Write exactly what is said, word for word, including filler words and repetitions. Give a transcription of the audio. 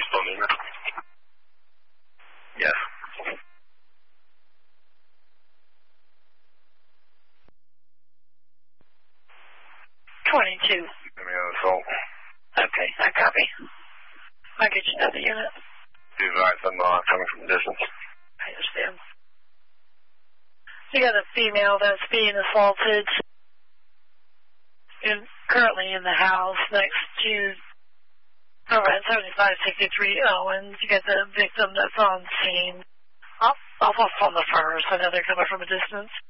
Bonina. Yes. twenty-two. Give me an assault. Okay, I copy. I'll get you another unit. Two lights unlocked coming from a distance. I understand. You got a female that's being assaulted in, currently in the house next to over at seventy-five sixty-three Owens. You got the victim that's on scene. Off, off on the first. I know they're coming from a distance.